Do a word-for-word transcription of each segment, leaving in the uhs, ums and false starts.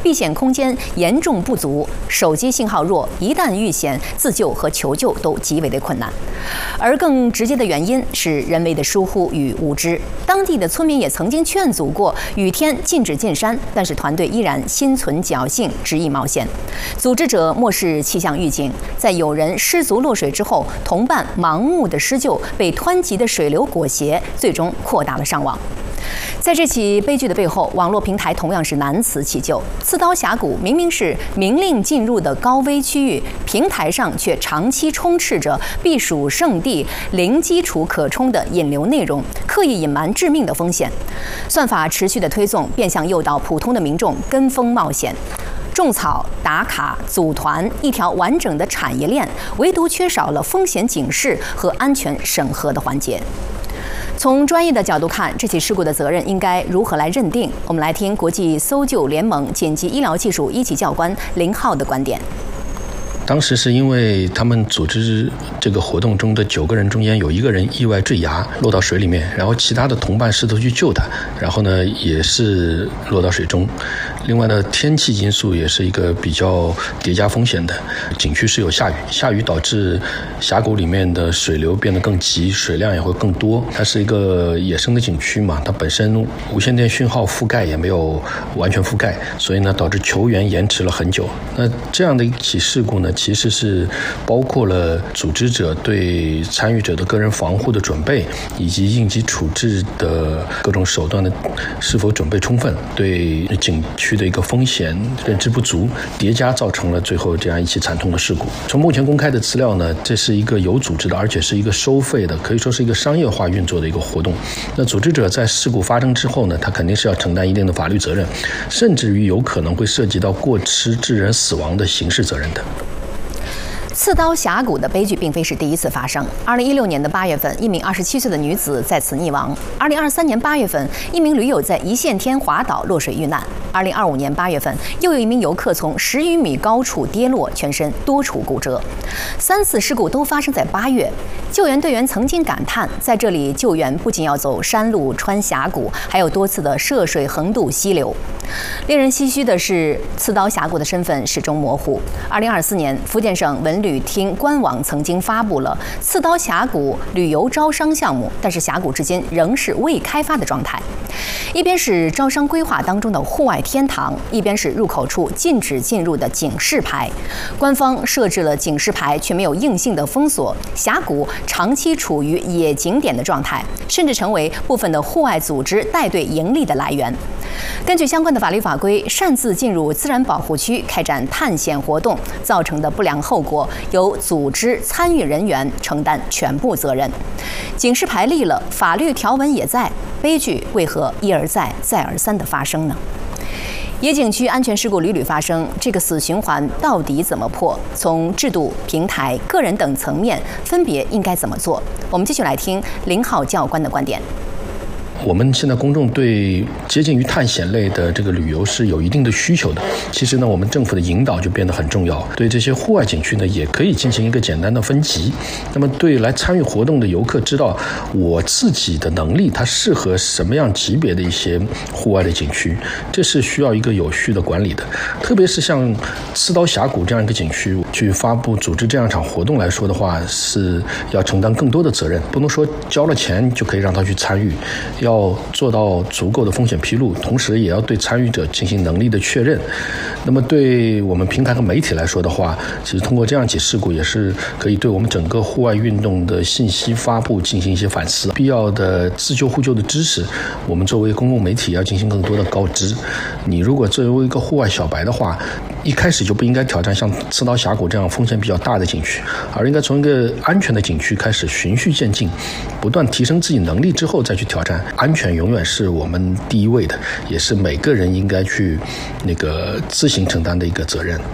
避险空间严重不足，手机信号弱，一旦遇险，自救和求救都极为的困难。而更直接的原因是人为的疏忽与无知。当地的村民也曾经劝阻过，雨天禁止进山，但是团队依然心存侥幸，执意冒险。组织者漠视气象预警，在有人失足落水之后，同伴盲目的施救，被湍急的水流裹挟，最终扩大了伤亡。在这起悲剧的背后，网络平台同样是难辞其咎。刺刀峡谷明明是明令进入的高危区域，平台上却长期充斥着避暑胜地、零基础可充的引流内容，刻意隐瞒致命的风险。算法持续的推送，变相诱导普通的民众跟风冒险。种草、打卡、组团，一条完整的产业链，唯独缺少了风险警示和安全审核的环节。从专业的角度看，这起事故的责任应该如何来认定？我们来听国际搜救联盟紧急医疗技术一级教官林浩的观点。 当时是因为他们组织这个活动中的九个人中间有一个人意外坠崖落到水里面，然后其他的同伴试图去救他，然后呢也是落到水中。另外呢，天气因素也是一个比较叠加风险的。景区是有下雨，下雨导致峡谷里面的水流变得更急，水量也会更多。它是一个野生的景区嘛，它本身无线电讯号覆盖也没有完全覆盖，所以呢导致求援延迟了很久。那这样的一起事故呢，其实是包括了组织者对参与者的个人防护的准备，以及应急处置的各种手段的是否准备充分，对景区的一个风险认知不足，叠加造成了最后这样一起惨痛的事故。从目前公开的资料呢，这是一个有组织的，而且是一个收费的，可以说是一个商业化运作的一个活动。那组织者在事故发生之后呢，他肯定是要承担一定的法律责任，甚至于有可能会涉及到过失致人死亡的刑事责任的。 刺刀峡谷的悲剧并非是第一次发生。二零一六年的八月份，一名二十七岁的女子在此溺亡。二零二三年八月份，一名驴友在一线天滑岛落水遇难。二零二五年八月份，又有一名游客从十余米高处跌落，全身多处骨折。三次事故都发生在八月。救援队员曾经感叹，在这里救援不仅要走山路、穿峡谷，还有多次的涉水横渡溪流。令人唏嘘的是，刺刀峡谷的身份始终模糊。二零二四年，福建省文旅厅官网曾经发布了刺刀峡谷旅游招商项目，但是峡谷至今仍是未开发的状态。一边是招商规划当中的户外天堂，一边是入口处禁止进入的警示牌。官方设置了警示牌，却没有硬性的封锁。峡谷长期处于野景点的状态，甚至成为部分的户外组织带队盈利的来源。根据相关的法律法规，擅自进入自然保护区开展探险活动造成的不良后果，由组织参与人员承担全部责任。警示牌立了，法律条文也在，悲剧为何一而再、再而三的发生呢？野景区安全事故屡屡发生，这个死循环到底怎么破？从制度、平台、个人等层面，分别应该怎么做？我们继续来听林浩教官的观点。 我们现在公众对接近于探险类的这个旅游是有一定的需求的。其实呢，我们政府的引导就变得很重要。对这些户外景区呢，也可以进行一个简单的分级。那么对来参与活动的游客知道我自己的能力，它适合什么样级别的一些户外的景区，这是需要一个有序的管理的。特别是像刺刀峡谷这样一个景区，去发布组织这样一场活动来说的话，是要承担更多的责任，不能说交了钱就可以让他去参与，要要做到足够的风险披露，同时也要对参与者进行能力的确认。那么对我们平台和媒体来说的话，其实通过这样一起事故，也是可以对我们整个户外运动的信息发布进行一些反思。必要的自救互救的知识，我们作为公共媒体要进行更多的告知。你如果作为一个户外小白的话，一开始就不应该挑战像刺刀峡谷这样风险比较大的景区，而应该从一个安全的景区开始循序渐进，不断提升自己能力之后再去挑战。安全永远是我们第一位的，也是每个人应该去那个自行承担的一个责任。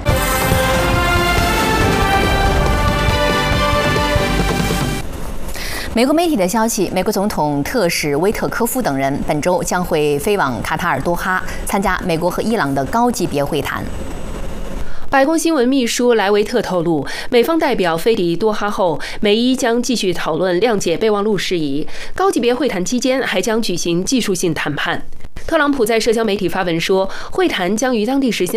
美国媒体的消息，美国总统特使威特科夫等人本周将会飞往卡塔尔多哈，参加美国和伊朗的高级别会谈。 白宫新闻秘书莱维特透露，美方代表飞抵多哈后，美伊将继续讨论谅解备忘录事宜。高级别会谈期间还将举行技术性谈判。特朗普在社交媒体发文说，会谈将于当地时间